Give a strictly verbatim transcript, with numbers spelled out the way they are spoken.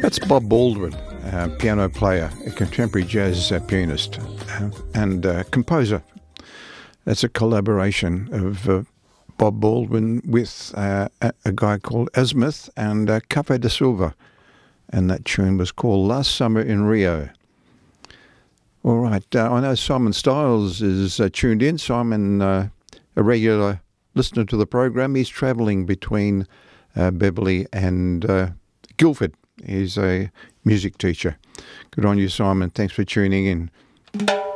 That's Bob Baldwin, a piano player, a contemporary jazz uh, pianist uh, and uh, composer. That's a collaboration of uh, Bob Baldwin with uh, a, a guy called Azimuth and uh, Cafe de Silva. And that tune was called Last Summer in Rio. All right, uh, I know Simon Stiles is uh, tuned in. Simon, uh, a regular listener to the program, he's travelling between uh, Beverly and uh, Guildford. He's a music teacher. Good on you, Simon. Thanks for tuning in.